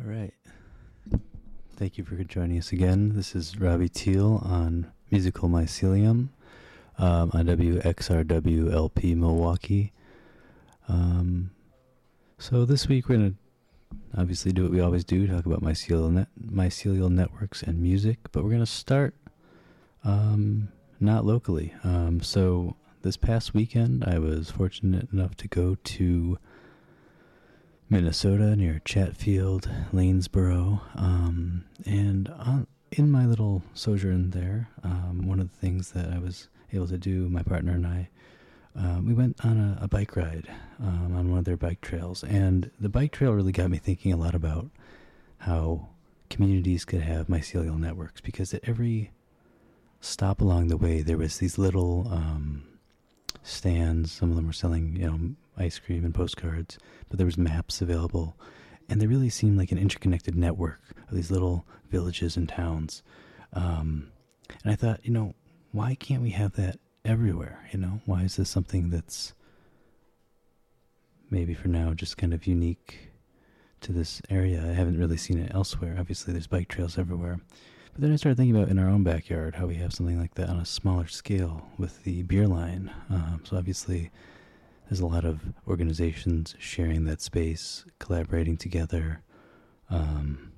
All right. Thank you for joining us again. This is Robbie Teal on Musical Mycelium on WXRW-LP Milwaukee. So this week we're going to obviously do what we always do, talk about mycelial networks and music, but we're going to start not locally. So this past weekend I was fortunate enough to go to Minnesota near Chatfield, Lanesboro, and in my little sojourn there, one of the things that I was able to do, my partner and I, we went on a bike ride on one of their bike trails, and the bike trail really got me thinking a lot about how communities could have mycelial networks, because at every stop along the way there was these little stands. Some of them were selling, ice cream and postcards, but there was maps available, and they really seemed like an interconnected network of these little villages and towns. And I thought, why can't we have that everywhere? Why is this something that's maybe for now just kind of unique to this area? I haven't really seen it elsewhere. Obviously there's bike trails everywhere. But then I started thinking about in our own backyard how we have something like that on a smaller scale with the beer line. So obviously there's a lot of organizations sharing that space, collaborating together. And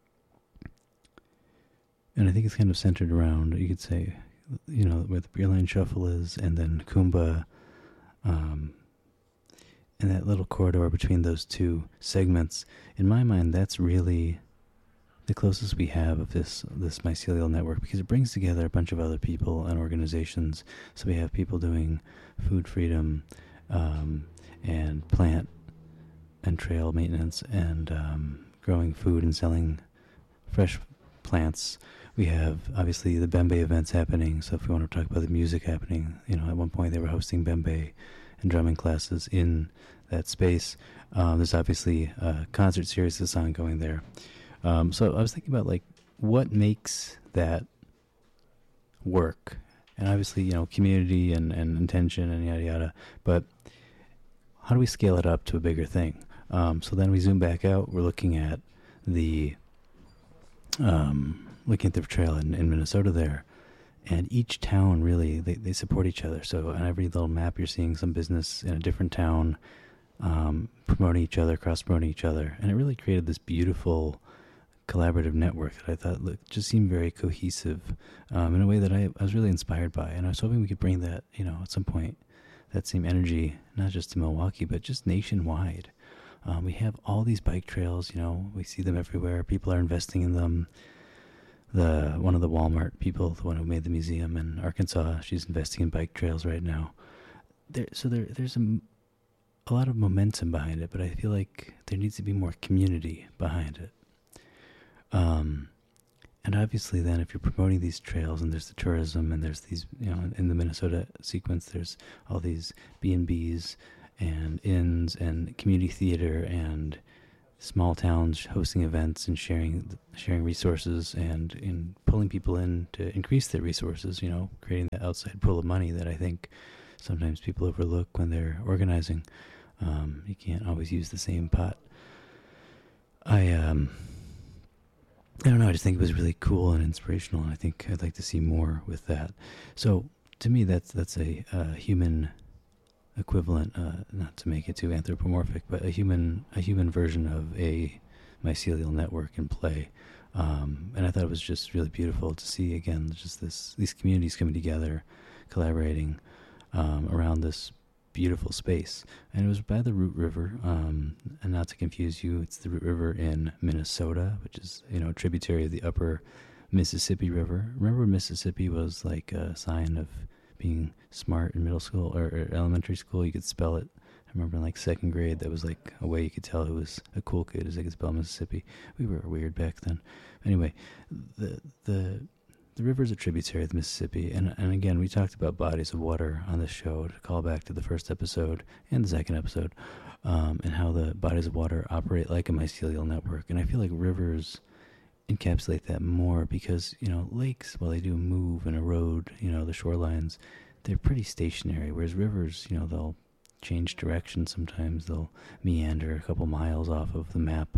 I think it's kind of centered around, you could say, where the beer line shuffle is, and then Kumba, and that little corridor between those two segments. In my mind, that's really the closest we have of this mycelial network, because it brings together a bunch of other people and organizations. So we have people doing food freedom, and plant and trail maintenance, and growing food and selling fresh plants. We have obviously the Bembe events happening, so if we want to talk about the music happening, at one point they were hosting Bembe and drumming classes in that space. There's obviously a concert series that's ongoing there. So I was thinking about what makes that work, and obviously community and intention and yada yada, but how do we scale it up to a bigger thing? So then we zoom back out. We're looking at the trail in Minnesota there, and each town really they support each other. So on every little map you're seeing some business in a different town promoting each other, cross-promoting each other, and it really created this beautiful collaborative network that I thought just seemed very cohesive in a way that I was really inspired by, and I was hoping we could bring that at some point, that same energy, not just to Milwaukee, but just nationwide. We have all these bike trails, we see them everywhere. People are investing in them. One of the Walmart people, the one who made the museum in Arkansas, she's investing in bike trails right now. There's a lot of momentum behind it, but I feel like there needs to be more community behind it. And obviously then if you're promoting these trails, and there's the tourism, and there's these, in the Minnesota sequence, there's all these B&Bs and inns and community theater and small towns hosting events and sharing resources and in pulling people in to increase their resources, creating that outside pool of money that I think sometimes people overlook when they're organizing. You can't always use the same pot. I don't know, I just think it was really cool and inspirational, and I think I'd like to see more with that. So, to me, that's a human equivalent, not to make it too anthropomorphic, but a human version of a mycelial network in play. And I thought it was just really beautiful to see, again, just these communities coming together, collaborating around this beautiful space. And it was by the Root River, and not to confuse you, it's the Root River in Minnesota, which is a tributary of the upper Mississippi River. Remember, Mississippi was like a sign of being smart in middle school or elementary school. You could spell it. I remember in second grade, that was a way you could tell who was a cool kid, is they could spell Mississippi. We were weird back then. Anyway, the river is a tributary of the Mississippi, and again, we talked about bodies of water on this show, to call back to the first episode and the second episode, and how the bodies of water operate like a mycelial network. And I feel like rivers encapsulate that more, because lakes, while they do move and erode, the shorelines, they're pretty stationary, whereas rivers, they'll change direction sometimes. They'll meander a couple miles off of the map.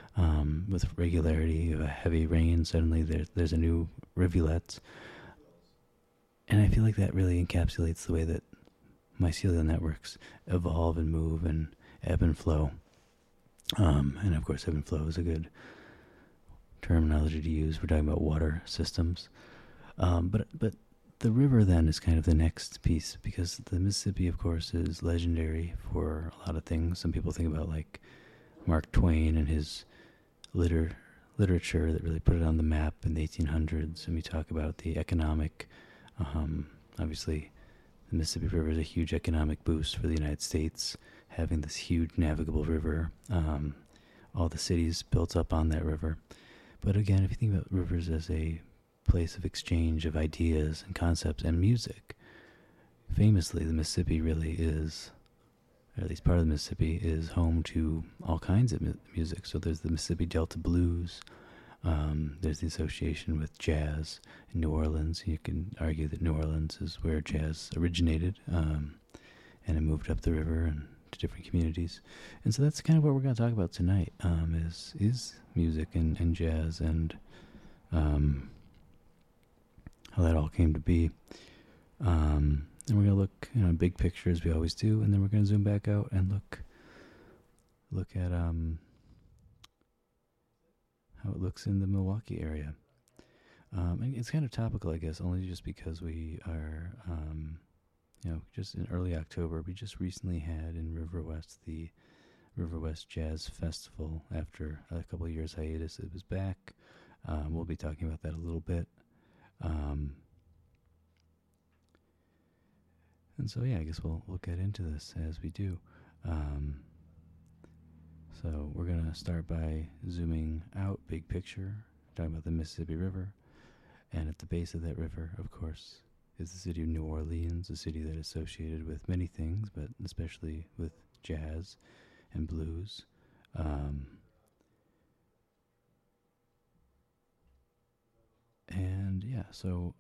with regularity of a heavy rain. Suddenly there's a new rivulet, and I feel like that really encapsulates the way that mycelial networks evolve and move and ebb and flow. And of course, ebb and flow is a good terminology to use. We're talking about water systems. But the river then is kind of the next piece, because the Mississippi, of course, is legendary for a lot of things. Some people think about like Mark Twain and his literature that really put it on the map in the 1800s, and we talk about the economic. Obviously, the Mississippi River is a huge economic boost for the United States, having this huge navigable river. All the cities built up on that river. But again, if you think about rivers as a place of exchange of ideas and concepts and music, famously, the Mississippi really is, or at least part of the Mississippi, is home to all kinds of music. So there's the Mississippi Delta Blues. There's the association with jazz in New Orleans. You can argue that New Orleans is where jazz originated, and it moved up the river and to different communities. And so that's kind of what we're going to talk about tonight, is music and jazz, and how that all came to be. And we're going to look, big picture as we always do, and then we're going to zoom back out and look at how it looks in the Milwaukee area. And it's kind of topical, I guess, only just because we are, just in early October. We just recently had in River West the River West Jazz Festival. After a couple of years hiatus, it was back. We'll be talking about that a little bit. And so, I guess we'll get into this as we do. So we're going to start by zooming out, big picture, talking about the Mississippi River. And at the base of that river, of course, is the city of New Orleans, a city that is associated with many things, but especially with jazz and blues. So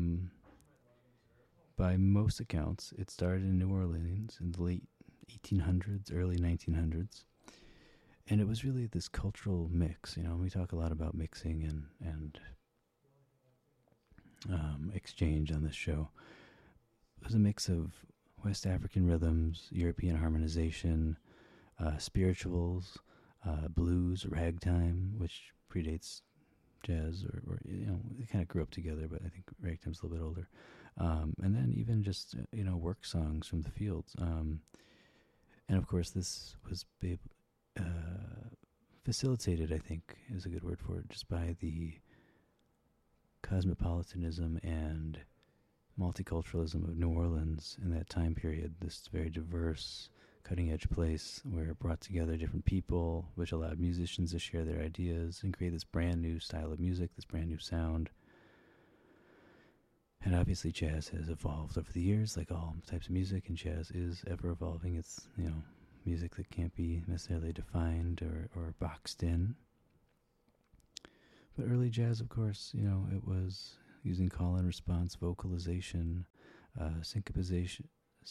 by most accounts, it started in New Orleans in the late 1800s, early 1900s. And it was really this cultural mix. We talk a lot about mixing and exchange on this show. It was a mix of West African rhythms, European harmonization, spirituals, blues, ragtime, which predates jazz, or they kind of grew up together, but I think ragtime's a little bit older. And then even just, work songs from the fields. And of course, this was facilitated, I think is a good word for it, just by the cosmopolitanism and multiculturalism of New Orleans in that time period. This very diverse, cutting-edge place where it brought together different people, which allowed musicians to share their ideas and create this brand new style of music, this brand new sound. And obviously jazz has evolved over the years, like all types of music, and jazz is ever evolving. It's, music that can't be necessarily defined or boxed in. But early jazz, of course, it was using call and response, vocalization, syncopation,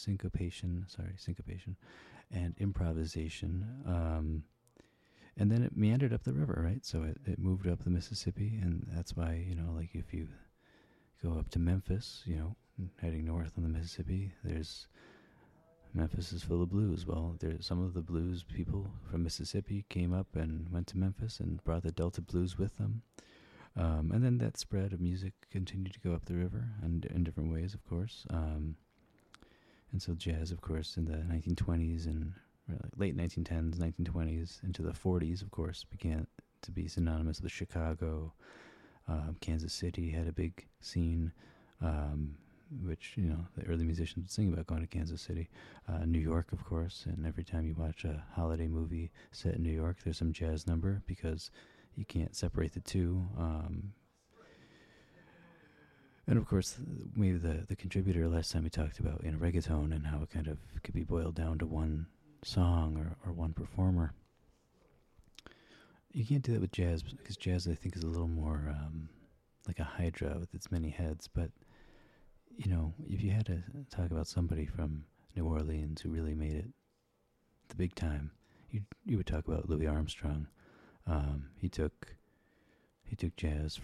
and improvisation. And then it meandered up the river, right? So it moved up the Mississippi, and that's why, like if you go up to Memphis, heading north on the Mississippi, Memphis is full of blues. Well, some of the blues people from Mississippi came up and went to Memphis and brought the Delta blues with them. And then that spread of music continued to go up the river, and in different ways, of course. And so jazz, of course, in the 1920s and late 1910s, 1920s, into the 40s, of course, began to be synonymous with Chicago. Kansas City had a big scene, which, the early musicians would sing about going to Kansas City. New York, of course, and every time you watch a holiday movie set in New York, there's some jazz number, because you can't separate the two. And of course, maybe the contributor last time we talked about reggaeton and how it kind of could be boiled down to one song or one performer. You can't do that with jazz, because jazz, I think, is a little more like a hydra with its many heads. But, if you had to talk about somebody from New Orleans who really made it the big time, you would talk about Louis Armstrong, He took jazz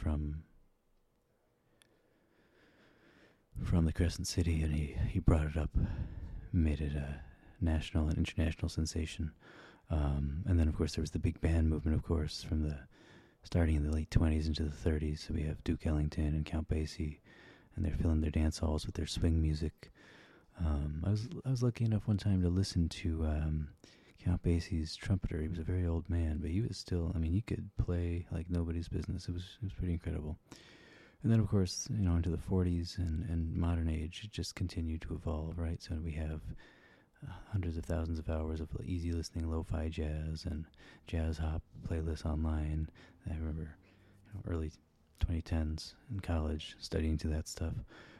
from the Crescent City, and he brought it up, made it a national and international sensation. And then, of course, there was the big band movement, of course, from the starting in the late 20s into the 30s. So we have Duke Ellington and Count Basie, and they're filling their dance halls with their swing music. I was lucky enough one time to listen to Count Basie's trumpeter. He was a very old man, but he was still, I mean, he could play like nobody's business. It was pretty incredible. And then, of course, into the 40s and modern age, it just continued to evolve, right? So we have hundreds of thousands of hours of easy listening lo-fi jazz and jazz hop playlists online. I remember early 2010s in college studying to that stuff.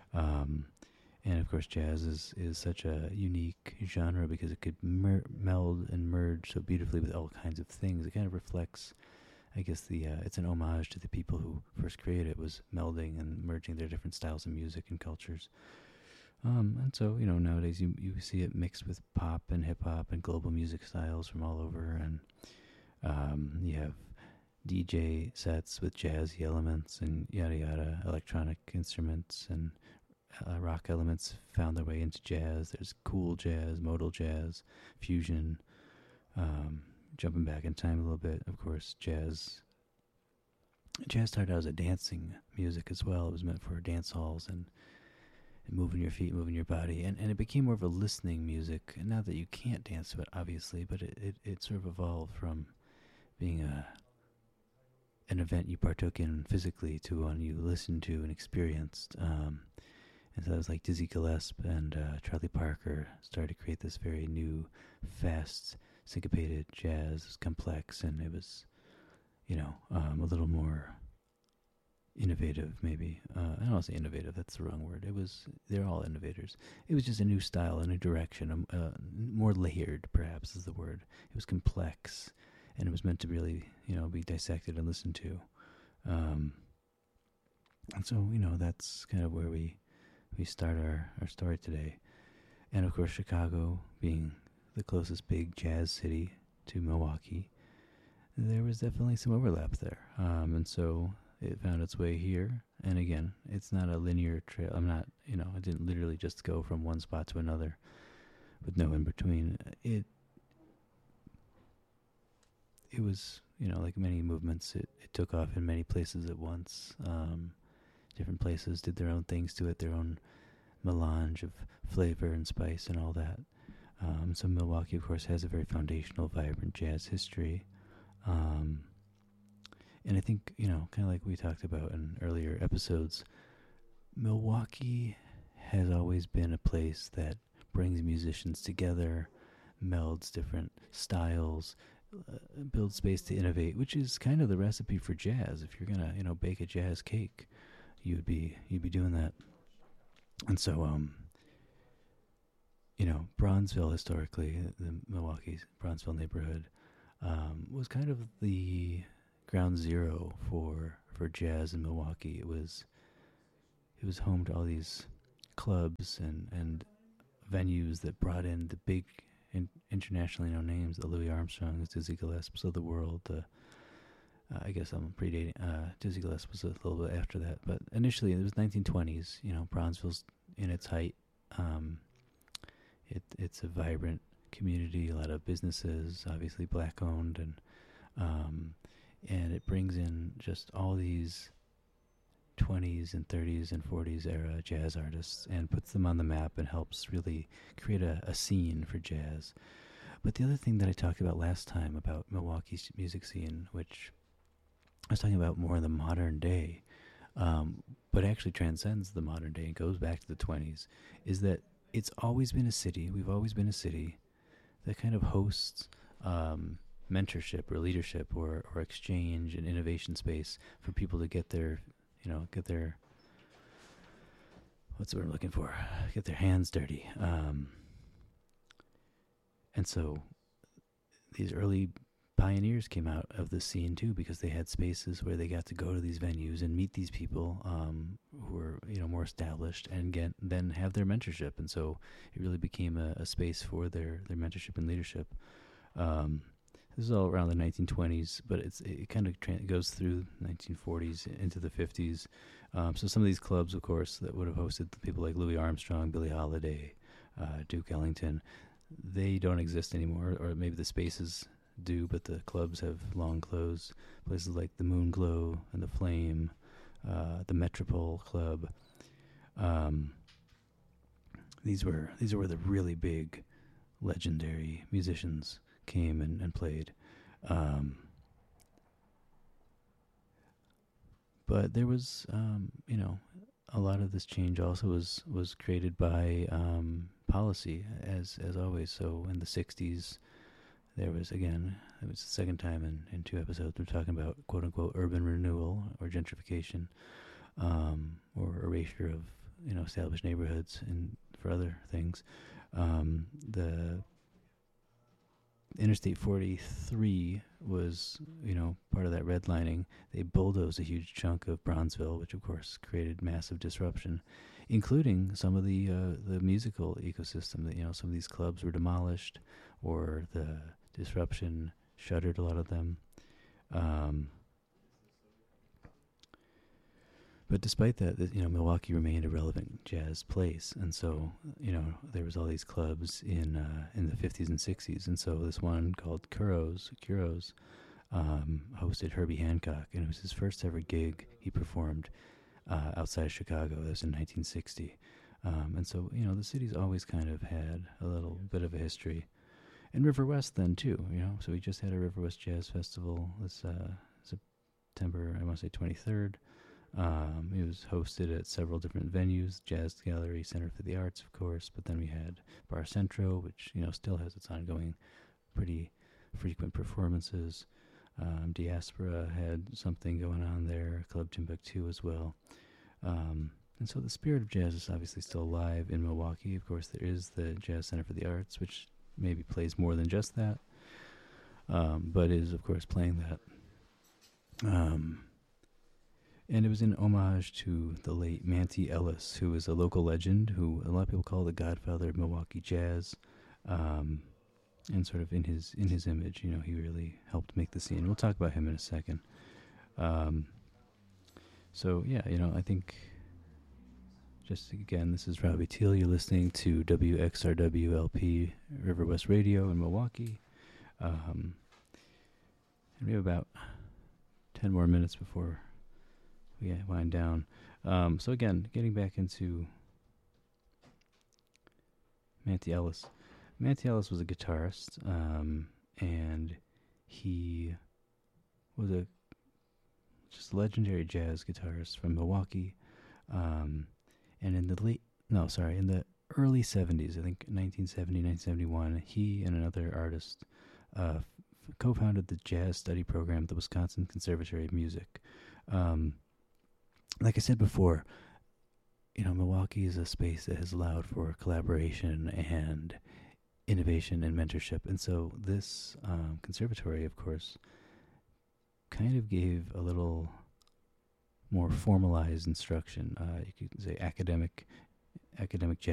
And of course, jazz is such a unique genre because it could meld and merge so beautifully with all kinds of things. It kind of reflects, I guess, it's an homage to the people who first created it, was melding and merging their different styles of music and cultures. And so, nowadays you see it mixed with pop and hip-hop and global music styles from all over. And you have DJ sets with jazzy elements and yada yada, electronic instruments and rock elements found their way into jazz. There's cool jazz, modal jazz, fusion. Jumping back in time a little bit, of course, jazz started out as a dancing music as well. It was meant for dance halls and moving your feet, moving your body, and it became more of a listening music. And not that you can't dance to it, obviously, but it sort of evolved from being an event you partook in physically to one you listened to and experienced. And so it was like Dizzy Gillespie and Charlie Parker started to create this very new, fast, syncopated jazz. It was complex, and it was, a little more innovative, maybe. I don't want to say innovative, that's the wrong word. They're all innovators. It was just a new style, a new direction, more layered, perhaps, is the word. It was complex, and it was meant to really, be dissected and listened to. And so, that's kind of where we start our story today. And of course, Chicago being the closest big jazz city to Milwaukee, there was definitely some overlap there. And so it found its way here. And again, it's not a linear trail. I didn't literally just go from one spot to another with no in between. It was, like many movements, it took off in many places at once. Different places did their own things to it, their own melange of flavor and spice and all that. So Milwaukee, of course, has a very foundational, vibrant jazz history. And I think, kind of like we talked about in earlier episodes, Milwaukee has always been a place that brings musicians together, melds different styles, builds space to innovate, which is kind of the recipe for jazz. If you're gonna, bake a jazz cake, you'd be doing that. And so, Bronzeville historically, the Milwaukee Bronzeville neighborhood, was kind of the ground zero for jazz in Milwaukee. It was home to all these clubs and venues that brought in the big internationally known names, the Louis Armstrongs, Dizzy Gillespie's of the world. I guess I'm predating. Dizzy Gillespie was a little bit after that, but initially it was 1920s. Bronzeville's in its height. It's a vibrant community, a lot of businesses, obviously black owned, and it brings in just all these 20s and 30s and 40s era jazz artists and puts them on the map and helps really create a scene for jazz. But the other thing that I talked about last time about Milwaukee's music scene, which I was talking about more in the modern day, but actually transcends the modern day and goes back to the 20s, is that it's always been a city, we've always been a city that kind of hosts mentorship or leadership or exchange and innovation space for people to get their, what's the word I'm looking for? Get their hands dirty. And so these early pioneers came out of the scene too, because they had spaces where they got to go to these venues and meet these people who were more established and then have their mentorship. And so it really became a space for their mentorship and leadership. This is all around the 1920s, but it kind of goes through 1940s into the 50s. So some of these clubs, of course, that would have hosted people like Louis Armstrong, Billie Holiday, Duke Ellington, they don't exist anymore, or maybe the spaces do, but the clubs have long closed. Places like the Moonglow and the Flame, the Metropole Club. These were where the really big, legendary musicians came and played. But there was, a lot of this change also was created by policy, as always. So in the 60s, there was, again, it was the second time in 2 episodes we're talking about quote-unquote urban renewal or gentrification, or erasure of, established neighborhoods and for other things. The Interstate 43 was, part of that redlining. They bulldozed a huge chunk of Bronzeville, which of course created massive disruption, including some of the musical ecosystem. That some of these clubs were demolished, or the disruption shuttered a lot of them. But despite that, Milwaukee remained a relevant jazz place, and so there was all these clubs in the 50s and 60s, and so this one called Kuros hosted Herbie Hancock, and it was his first ever gig he performed outside of Chicago. That was in 1960, and so the city's always kind of had a little bit of a history, and River West then too. So we just had a River West Jazz Festival this September, I want to say 23rd. It was hosted at several different venues, Jazz Gallery, Center for the Arts, of course, but then we had Bar Centro, which, still has its ongoing pretty frequent performances. Diaspora had something going on there, Club Timbuktu as well. And so the spirit of jazz is obviously still alive in Milwaukee. Of course, there is the Jazz Center for the Arts, which maybe plays more than just that, but is, of course, playing that. And it was in homage to the late Manty Ellis, who is a local legend, who a lot of people call the godfather of Milwaukee jazz. And sort of in his image, he really helped make the scene. We'll talk about him in a second. So yeah, I think, just again, this is Robbie Teal. You're listening to WXRWLP River West Radio in Milwaukee. And we have about 10 more minutes before we wind down. So again, getting back into Manty Ellis. Manty Ellis was a guitarist, and he was a just legendary jazz guitarist from Milwaukee. And in the early 70s, I think 1970, 1971, he and another artist co-founded the jazz study program at the Wisconsin Conservatory of Music. Like I said before, Milwaukee is a space that has allowed for collaboration and innovation and mentorship. And so this conservatory, of course, kind of gave a little more formalized instruction. You could say academic jazz